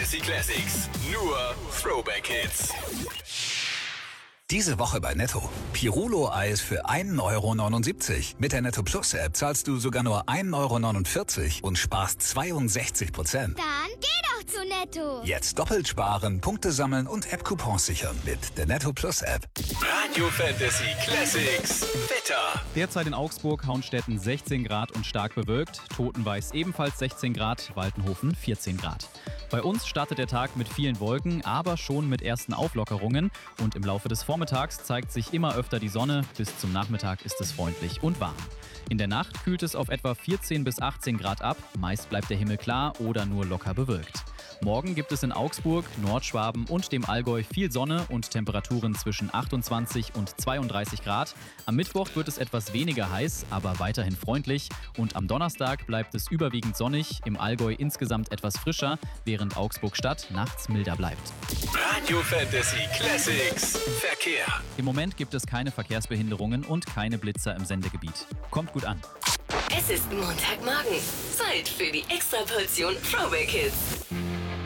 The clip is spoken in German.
Fantasy Classics. Nur Throwback Hits. Diese Woche bei Netto. Pirulo-Eis für 1,79 €. Mit der Netto Plus App zahlst du sogar nur 1,49 € und sparst 62%. Dann geh doch zu Netto. Jetzt doppelt sparen, Punkte sammeln und App-Coupons sichern mit der Netto Plus App. Radio Fantasy Classics. Wetter. Derzeit in Augsburg, Hauenstetten 16 Grad und stark bewölkt. Totenweiß ebenfalls 16 Grad, Waltenhofen 14 Grad. Bei uns startet der Tag mit vielen Wolken, aber schon mit ersten Auflockerungen. Und im Laufe des Vormittags zeigt sich immer öfter die Sonne. Bis zum Nachmittag ist es freundlich und warm. In der Nacht kühlt es auf etwa 14 bis 18 Grad ab. Meist bleibt der Himmel klar oder nur locker bewölkt. Morgen gibt es in Augsburg, Nordschwaben und dem Allgäu viel Sonne und Temperaturen zwischen 28 und 32 Grad. Am Mittwoch wird es etwas weniger heiß, aber weiterhin freundlich. Und am Donnerstag bleibt es überwiegend sonnig, im Allgäu insgesamt etwas frischer, während Augsburg-Stadt nachts milder bleibt. Radio Fantasy Classics. Verkehr. Im Moment gibt es keine Verkehrsbehinderungen und keine Blitzer im Sendegebiet. Kommt gut an. Es ist Montagmorgen. Zeit für die Extraportion Throwback Hits.